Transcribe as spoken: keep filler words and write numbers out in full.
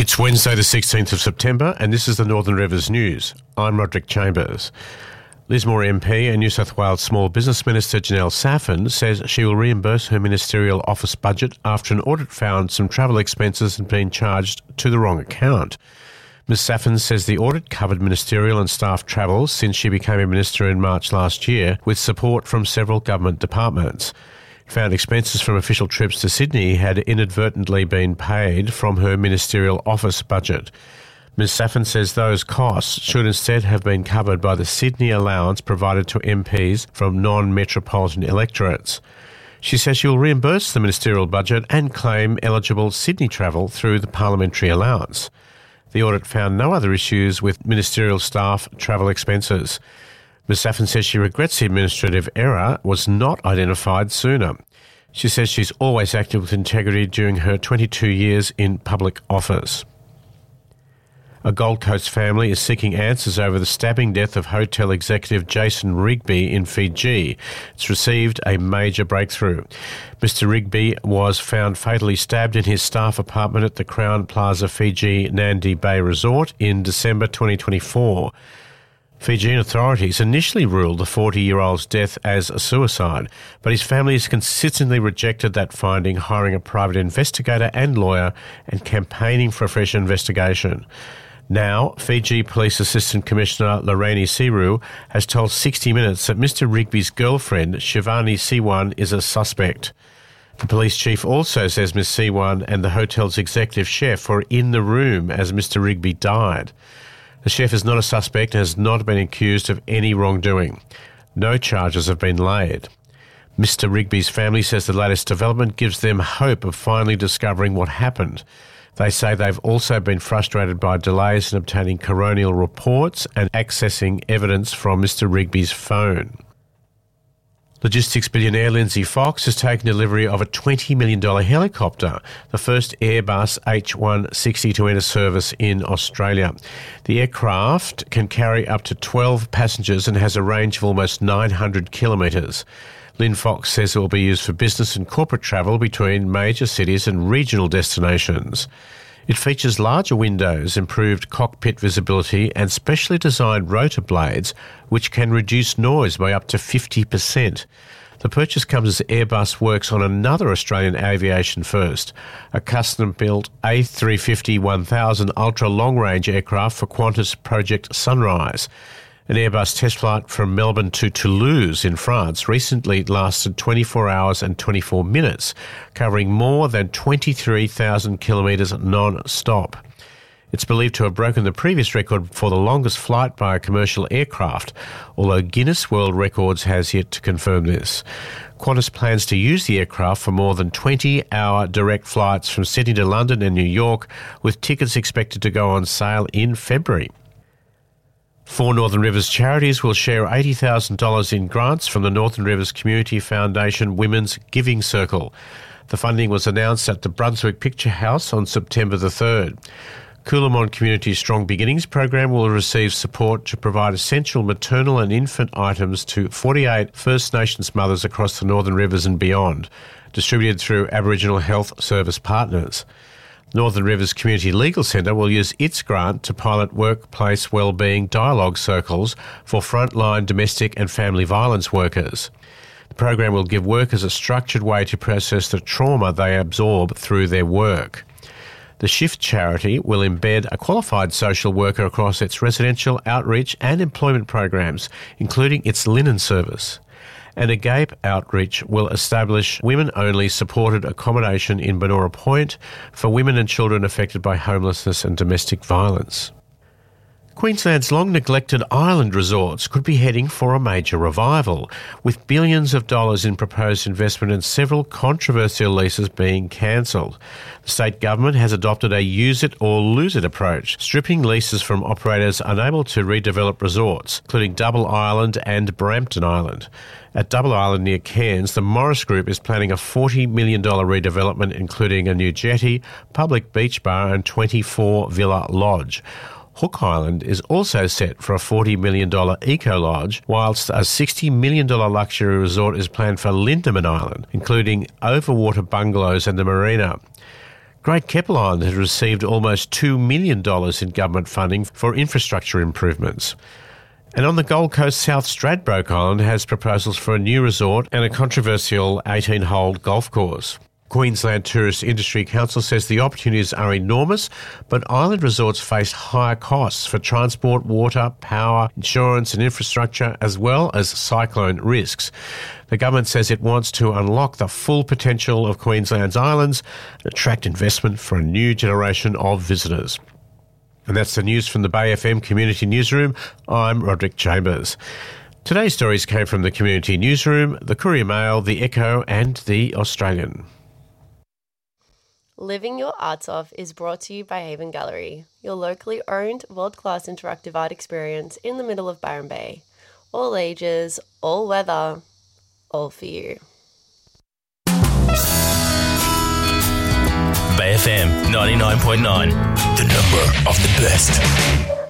It's Wednesday the sixteenth of September and this is the Northern Rivers News. I'm Roderick Chambers. Lismore M P and New South Wales Small Business Minister Janelle Saffin says she will reimburse her ministerial office budget after an audit found some travel expenses had been charged to the wrong account. Ms Saffin says the audit covered ministerial and staff travel since she became a minister in March last year, with support from several government departments. Found expenses from official trips to Sydney had inadvertently been paid from her ministerial office budget. Ms Saffin says those costs should instead have been covered by the Sydney allowance provided to M Ps from non-metropolitan electorates. She says she will reimburse the ministerial budget and claim eligible Sydney travel through the parliamentary allowance. The audit found no other issues with ministerial staff travel expenses. Ms Saffin says she regrets the administrative error was not identified sooner. She says she's always acted with integrity during her twenty-two years in public office. A Gold Coast family is seeking answers over the stabbing death of hotel executive Jason Rigby in Fiji. It's received a major breakthrough. Mister Rigby was found fatally stabbed in his staff apartment at the Crown Plaza Fiji Nandi Bay Resort in December twenty twenty-four. Fijian authorities initially ruled the forty-year-old's death as a suicide, but his family has consistently rejected that finding, hiring a private investigator and lawyer and campaigning for a fresh investigation. Now, Fiji Police Assistant Commissioner Lorraine Siru has told sixty minutes that Mister Rigby's girlfriend, Shivani Siwan, is a suspect. The police chief also says Miss Siwan and the hotel's executive chef were in the room as Mister Rigby died. The chef is not a suspect and has not been accused of any wrongdoing. No charges have been laid. Mister Rigby's family says the latest development gives them hope of finally discovering what happened. They say they've also been frustrated by delays in obtaining coronial reports and accessing evidence from Mister Rigby's phone. Logistics billionaire Lindsay Fox has taken delivery of a twenty million dollars helicopter, the first Airbus H one sixty to enter service in Australia. The aircraft can carry up to twelve passengers and has a range of almost nine hundred kilometres. Lynn Fox says it will be used for business and corporate travel between major cities and regional destinations. It features larger windows, improved cockpit visibility and specially designed rotor blades which can reduce noise by up to fifty percent. The purchase comes as Airbus works on another Australian aviation first, a custom-built A three fifty one thousand ultra-long-range aircraft for Qantas Project Sunrise. An Airbus test flight from Melbourne to Toulouse in France recently lasted twenty-four hours and twenty-four minutes, covering more than twenty-three thousand kilometres non-stop. It's believed to have broken the previous record for the longest flight by a commercial aircraft, although Guinness World Records has yet to confirm this. Qantas plans to use the aircraft for more than twenty-hour direct flights from Sydney to London and New York, with tickets expected to go on sale in February. Four Northern Rivers charities will share eighty thousand dollars in grants from the Northern Rivers Community Foundation Women's Giving Circle. The funding was announced at the Brunswick Picture House on September the third. Coolamon Community Strong Beginnings program will receive support to provide essential maternal and infant items to forty-eight First Nations mothers across the Northern Rivers and beyond, distributed through Aboriginal Health Service partners. Northern Rivers Community Legal Centre will use its grant to pilot workplace wellbeing dialogue circles for frontline domestic and family violence workers. The program will give workers a structured way to process the trauma they absorb through their work. The Shift charity will embed a qualified social worker across its residential, outreach and employment programs, including its linen service. And Agape Outreach will establish women-only supported accommodation in Benora Point for women and children affected by homelessness and domestic violence. Queensland's long-neglected island resorts could be heading for a major revival, with billions of dollars in proposed investment and several controversial leases being cancelled. The state government has adopted a use-it-or-lose-it approach, stripping leases from operators unable to redevelop resorts, including Double Island and Brampton Island. At Double Island near Cairns, the Morris Group is planning a forty million dollars redevelopment, including a new jetty, public beach bar and twenty-four villa lodge. Hook Island is also set for a forty million dollars eco-lodge, whilst a sixty million dollars luxury resort is planned for Lindeman Island, including overwater bungalows and a marina. Great Keppel Island has received almost two million dollars in government funding for infrastructure improvements. And on the Gold Coast, South Stradbroke Island has proposals for a new resort and a controversial eighteen-hole golf course. Queensland Tourist Industry Council says the opportunities are enormous, but island resorts face higher costs for transport, water, power, insurance and infrastructure, as well as cyclone risks. The government says it wants to unlock the full potential of Queensland's islands and attract investment for a new generation of visitors. And that's the news from the Bay F M Community Newsroom. I'm Roderick Chambers. Today's stories came from the Community Newsroom, the Courier Mail, the Echo and the Australian. Living Your Arts Off is brought to you by Haven Gallery, your locally owned, world-class interactive art experience in the middle of Byron Bay. All ages, all weather, all for you. Bay F M ninety-nine point nine, the number of the best.